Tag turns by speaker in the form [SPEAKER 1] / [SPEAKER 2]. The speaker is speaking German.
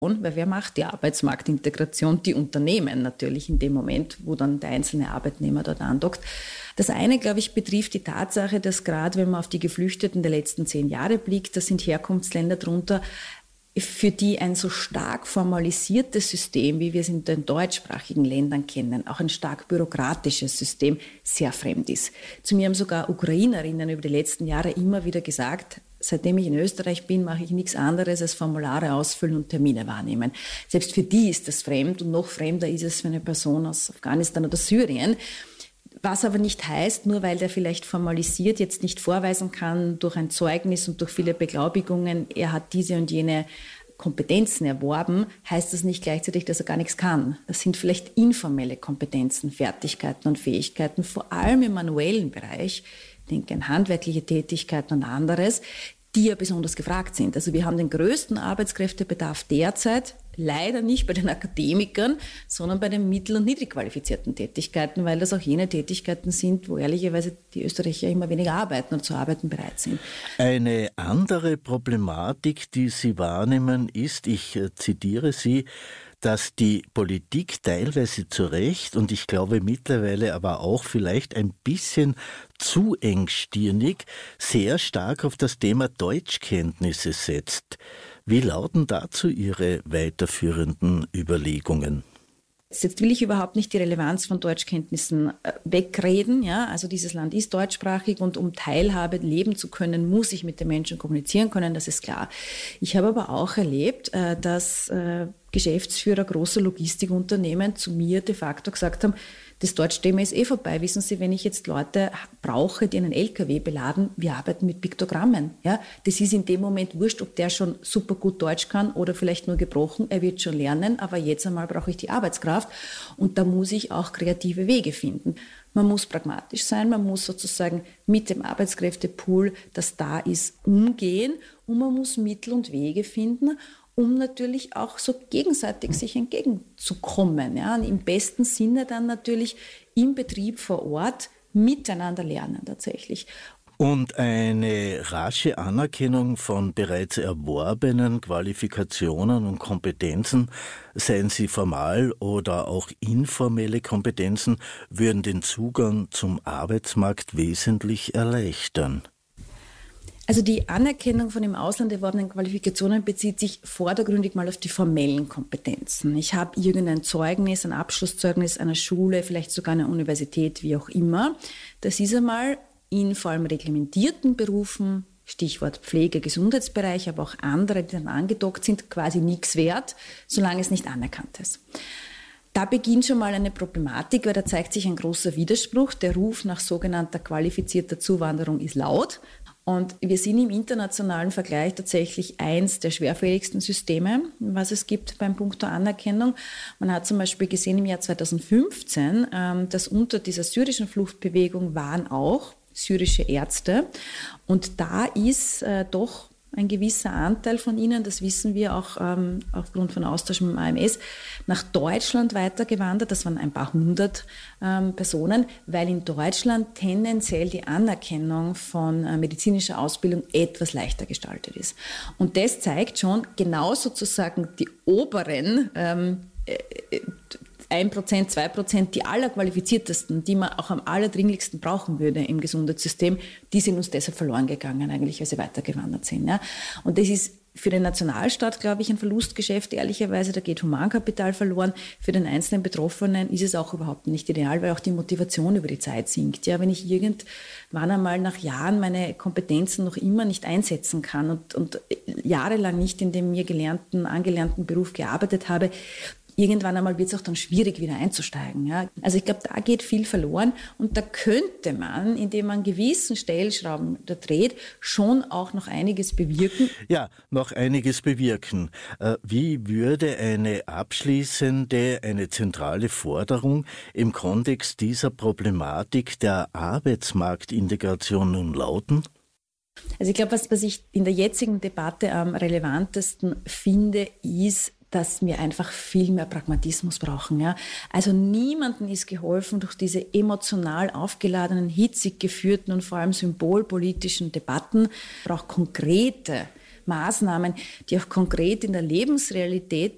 [SPEAKER 1] weil wer macht die Arbeitsmarktintegration? Die Unternehmen natürlich in dem Moment, wo dann der einzelne Arbeitnehmer dort andockt. Das eine, glaube ich, betrifft die Tatsache, dass gerade wenn man auf die Geflüchteten der letzten 10 Jahre blickt, da sind Herkunftsländer drunter, für die ein so stark formalisiertes System, wie wir es in den deutschsprachigen Ländern kennen, auch ein stark bürokratisches System, sehr fremd ist. Zu mir haben sogar Ukrainerinnen über die letzten Jahre immer wieder gesagt, seitdem ich in Österreich bin, mache ich nichts anderes als Formulare ausfüllen und Termine wahrnehmen. Selbst für die ist das fremd und noch fremder ist es für eine Person aus Afghanistan oder Syrien. Was aber nicht heißt, nur weil der vielleicht formalisiert jetzt nicht vorweisen kann durch ein Zeugnis und durch viele Beglaubigungen, er hat diese und jene Kompetenzen erworben, heißt das nicht gleichzeitig, dass er gar nichts kann. Das sind vielleicht informelle Kompetenzen, Fertigkeiten und Fähigkeiten, vor allem im manuellen Bereich, ich denke an handwerkliche Tätigkeiten und anderes, die ja besonders gefragt sind. Also wir haben den größten Arbeitskräftebedarf derzeit leider nicht bei den Akademikern, sondern bei den mittel- und niedrig qualifizierten Tätigkeiten, weil das auch jene Tätigkeiten sind, wo ehrlicherweise die Österreicher immer weniger arbeiten und zu arbeiten bereit sind.
[SPEAKER 2] Eine andere Problematik, die Sie wahrnehmen, ist, ich zitiere Sie, dass die Politik teilweise zu Recht und ich glaube mittlerweile aber auch vielleicht ein bisschen zu engstirnig sehr stark auf das Thema Deutschkenntnisse setzt. Wie lauten dazu Ihre weiterführenden Überlegungen?
[SPEAKER 1] Jetzt will ich überhaupt nicht die Relevanz von Deutschkenntnissen wegreden. Ja? Also dieses Land ist deutschsprachig und um Teilhabe leben zu können, muss ich mit den Menschen kommunizieren können, das ist klar. Ich habe aber auch erlebt, dass Geschäftsführer großer Logistikunternehmen zu mir de facto gesagt haben, das Deutschthema ist vorbei. Wissen Sie, wenn ich jetzt Leute brauche, die einen LKW beladen, wir arbeiten mit Piktogrammen. Ja? Das ist in dem Moment wurscht, ob der schon super gut Deutsch kann oder vielleicht nur gebrochen. Er wird schon lernen, aber jetzt einmal brauche ich die Arbeitskraft und da muss ich auch kreative Wege finden. Man muss pragmatisch sein, man muss sozusagen mit dem Arbeitskräftepool, das da ist, umgehen und man muss Mittel und Wege finden, um natürlich auch so gegenseitig sich entgegenzukommen. Ja? Und im besten Sinne dann natürlich im Betrieb vor Ort miteinander lernen tatsächlich.
[SPEAKER 2] Und eine rasche Anerkennung von bereits erworbenen Qualifikationen und Kompetenzen, seien sie formal oder auch informelle Kompetenzen, würden den Zugang zum Arbeitsmarkt wesentlich erleichtern.
[SPEAKER 1] Also die Anerkennung von im Ausland erworbenen Qualifikationen bezieht sich vordergründig mal auf die formellen Kompetenzen. Ich habe irgendein Zeugnis, ein Abschlusszeugnis einer Schule, vielleicht sogar einer Universität, wie auch immer. Das ist einmal in vor allem reglementierten Berufen, Stichwort Pflege, Gesundheitsbereich, aber auch andere, die dann angedockt sind, quasi nichts wert, solange es nicht anerkannt ist. Da beginnt schon mal eine Problematik, weil da zeigt sich ein großer Widerspruch. Der Ruf nach sogenannter qualifizierter Zuwanderung ist laut. Und wir sind im internationalen Vergleich tatsächlich eins der schwerfälligsten Systeme, was es gibt beim Punkto Anerkennung. Man hat zum Beispiel gesehen im Jahr 2015, dass unter dieser syrischen Fluchtbewegung waren auch syrische Ärzte. Und da ist doch ein gewisser Anteil von ihnen, das wissen wir auch aufgrund von Austausch mit dem AMS, nach Deutschland weitergewandert. Das waren ein paar hundert Personen, weil in Deutschland tendenziell die Anerkennung von medizinischer Ausbildung etwas leichter gestaltet ist. Und das zeigt schon genau sozusagen die oberen 1%, 2%, die allerqualifiziertesten, die man auch am allerdringlichsten brauchen würde im Gesundheitssystem, die sind uns deshalb verloren gegangen, eigentlich, weil sie weitergewandert sind. Ja. Und das ist für den Nationalstaat, glaube ich, ein Verlustgeschäft, ehrlicherweise, da geht Humankapital verloren. Für den einzelnen Betroffenen ist es auch überhaupt nicht ideal, weil auch die Motivation über die Zeit sinkt. Ja, wenn ich irgendwann einmal nach Jahren meine Kompetenzen noch immer nicht einsetzen kann und jahrelang nicht in dem mir angelernten Beruf gearbeitet habe, irgendwann einmal wird es auch dann schwierig, wieder einzusteigen. Ja. Also ich glaube, da geht viel verloren und da könnte man, indem man gewissen Stellschrauben da dreht, schon auch noch einiges bewirken.
[SPEAKER 2] Ja, noch einiges bewirken. Wie würde eine abschließende, eine zentrale Forderung im Kontext dieser Problematik der Arbeitsmarktintegration nun lauten?
[SPEAKER 1] Also ich glaube, was ich in der jetzigen Debatte am relevantesten finde, ist, dass wir einfach viel mehr Pragmatismus brauchen. Ja? Also niemandem ist geholfen durch diese emotional aufgeladenen, hitzig geführten und vor allem symbolpolitischen Debatten. Es braucht konkrete Maßnahmen, die auch konkret in der Lebensrealität